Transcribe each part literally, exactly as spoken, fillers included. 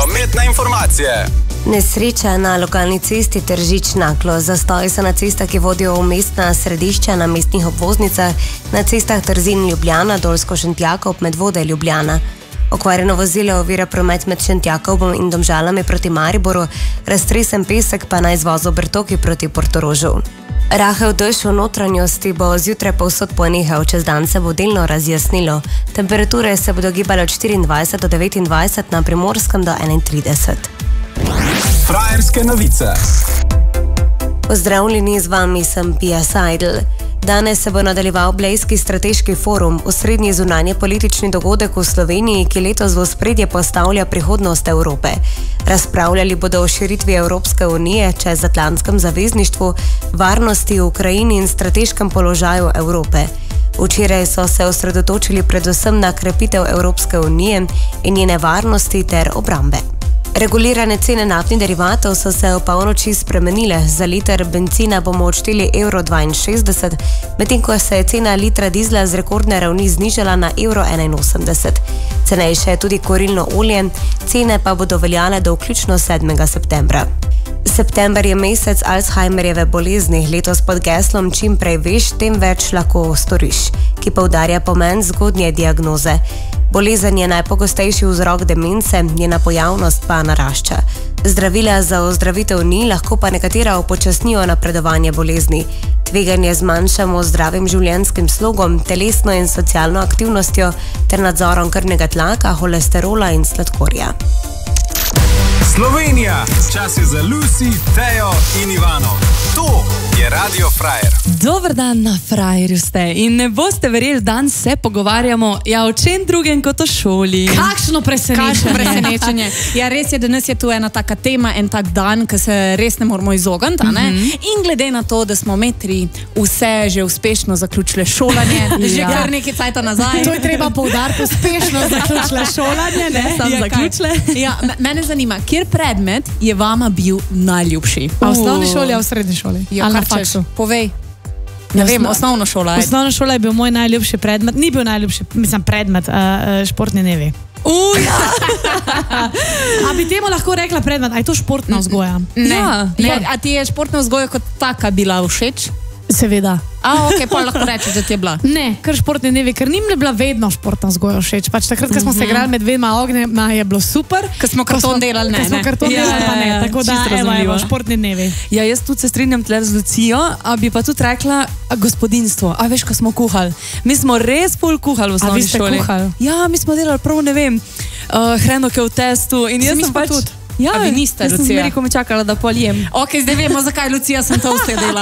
Prometne informacije. Nesreča na lokalni cesti Tržič-Naklo. Zastoji so na cestah, ki vodijo v mestna središča, na mestnih obvoznicah, na cestah Trzin-Ljubljana, Dolsko-Šentjakov, Medvode-Ljubljana. Okvarjeno vozilo ovira promet med Šentjakovom in Domžalami proti Mariboru, raztresen pesek pa na izvozu Bertoki proti Portorožu. Rahel dež v notranjosti bo zjutraj povsod ponehal, čez dan se bo delno razjasnilo. Temperature se bodo gibale od štiriindvajset do devetindvajset, na Primorskem do enaintrideset. Frajerske novice. Pozdravljeni, z vami sem Pia Seidel. Danes se bo nadaljeval Blejski strateški forum, osrednji zunanje politični dogodek v Sloveniji, ki letos v ospredje postavlja prihodnost Evrope. Razpravljali bodo o širitvi Evropske unije, čezatlantskem zavezništvu, varnosti v Ukrajini in strateškem položaju Evrope. Včeraj so se osredotočili predvsem na krepitev Evropske unije in njene varnosti ter obrambe. Regulirane cene naftnih derivatov so se v polnoči spremenile. Za liter bencina bomo odšteli evro dvainšestdeset, medtem ko se je cena litra dizla z rekordne ravni znižala na evro enainosemdeset. Cenejše je tudi kurilno olje, cene pa bodo veljale do vključno sedmega septembra. September je mesec Alzheimerjeve bolezni, letos pod geslom čim prej veš, tem več lahko storiš, ki poudarja pomen zgodnje diagnoze. Bolezen je najpogostejši vzrok demence, njena pojavnost pa narašča. Zdravila za ozdravitev ni, lahko pa nekatera upočasnijo napredovanje bolezni. Tveganje zmanjšamo z zdravim življenjskim slogom, telesno in socialno aktivnostjo ter nadzorom krvnega tlaka, holesterola in sladkorja. Slovenija, čas je za Lucy, Tejo in Ivano. To je Radio Frajer. Dober dan, na Frajerju ste. In ne boste verjeli, danes se pogovarjamo ja, o čem drugem kot o šoli. Kakšno presenečenje. Kakšno presenečenje. Ja, res je, danes je tu ena taka tema, en tak dan, ki se res ne moramo izogniti. Mm -hmm. In glede na to, da smo metri vse že uspešno zaključile šolanje, že ja. kar nekaj cajta nazaj. To je treba poudariti, uspešno zaključile šolanje, ne? Sam ja, zaključile. Ja, mene zanima, kjer predmet je vama bil najljubši? A v osnovni šoli, a v srednji šoli? Ja, ali na faksu? Povej. Ne vem, osnovna šola. Osnovna šola je bil moj najljubši predmet, ni bil najljubši, mislim, predmet, uh, športni dnevi. Uja! A bi temu lahko rekla predmet, a je to športna vzgoja? Ne. Ja, ne. A ti je športna vzgoja kot taka bila všeč? Seveda. A, ok, pa lahko rečeš, da ti je bila. Ne, ker športni dnevi, ker ni mi bila vedno športna vzgoja všeč. Pač takrat, ko smo se igrali med dvema ognjema, je bilo super. Ko smo karton delali, ne. Ko smo karton delali, pa ne. Tako da, evo, evo, športni dnevi. Ja, jaz tudi se strinjam tle z Lucijo, a bi pa tudi rekla gospodinstvo. A veš, ko smo kuhali. Mi smo res pol kuhali v osnovni šoli. A vi ste kuhali? Ja, mi smo delali prav, ne vem, uh, hrenovke v testu. In jaz sem pač... tudi. Ja, a vi niste, Lucija? Jaz sem zmeri, ko me čakala, da poljem. Ok, zdaj vemo, zakaj Lucija sem to vse dela.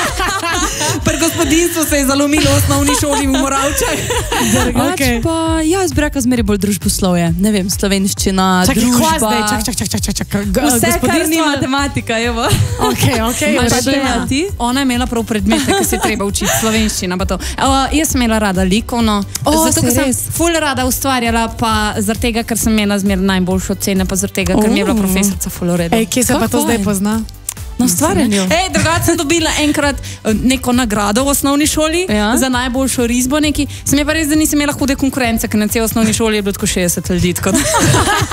Pri gospodinstvu se je zalomilo v osnovni šoli v Moravčah. Okay. Pa, ja, jaz bi rekla zmeri bolj družboslovje. Ne vem, slovenščina, čak, družba. Čak, čak, čak, čak, čak, čak. Vse, kar ni matematika, evo. Ok, ok. Ja. Ona je imela prav predmete, ki se treba učiti, slovenščina. Pa to. Uh, jaz sem imela rada likovno, oh, zato ker sem ful rada ustvarjala, pa zaradi tega, ker sem imela zmer najboljšo ocene, pa zaradi tega, ker mi je bila profesorica Floreda. Ej, kje se pa to zdaj pozna? Na ustvarjanju. Ej, drugače sem dobila enkrat neko nagrado v osnovni šoli ja. za najboljšo risbo neki. Sem je pa res, da nisem imela hude konkurence, ker na cel osnovni šoli je bilo tako šestdeset ljudi.